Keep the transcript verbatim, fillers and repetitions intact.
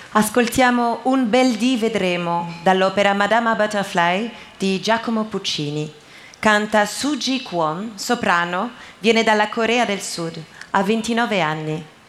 Ascoltiamo Un bel dì vedremo dall'opera Madama Butterfly di Giacomo Puccini. Canta Soo Ji Kwon, soprano, viene dalla Corea del Sud, ha ventinove anni.